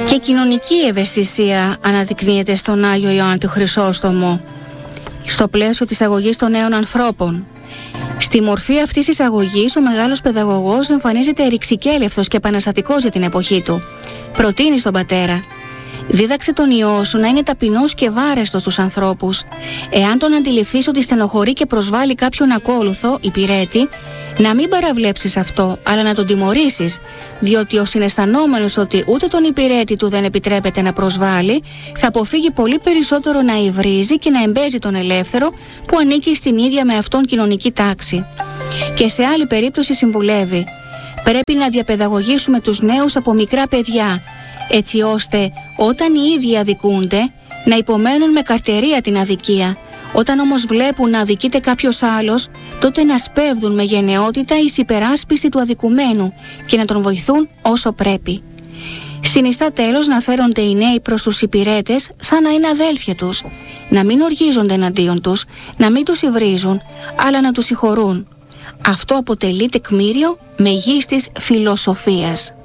Και κοινωνική ευαισθησία αναδεικνύεται στον Άγιο Ιωάννη του Χρυσόστομο στο πλαίσιο της αγωγής των νέων ανθρώπων. Στη μορφή αυτής της αγωγής ο μεγάλος παιδαγωγός εμφανίζεται ρηξικέλευτος και επαναστατικός για την εποχή του. Προτείνει στον πατέρα: δίδαξε τον Υιό σου να είναι ταπεινός και βάρεστος στους ανθρώπους. Εάν τον αντιληφθείς ότι στενοχωρεί και προσβάλλει κάποιον ακόλουθο, υπηρέτη, να μην παραβλέψεις αυτό, αλλά να τον τιμωρήσεις, διότι ο συναισθανόμενος ότι ούτε τον υπηρέτη του δεν επιτρέπεται να προσβάλλει, θα αποφύγει πολύ περισσότερο να υβρίζει και να εμπέζει τον ελεύθερο που ανήκει στην ίδια με αυτόν κοινωνική τάξη. Και σε άλλη περίπτωση συμβουλεύει: πρέπει να διαπαιδαγωγήσουμε τους νέους από μικρά παιδιά, έτσι ώστε όταν οι ίδιοι αδικούνται να υπομένουν με καρτερία την αδικία. Όταν όμως βλέπουν να αδικείται κάποιος άλλος, τότε να σπέβδουν με γενναιότητα εις υπεράσπιση του αδικουμένου και να τον βοηθούν όσο πρέπει. Συνιστά τέλος να φέρονται οι νέοι προς τους υπηρέτες σαν να είναι αδέλφια τους, να μην οργίζονται εναντίον τους, να μην τους υβρίζουν, αλλά να τους συγχωρούν. Αυτό αποτελεί τεκμήριο μεγίστης φιλοσοφίας.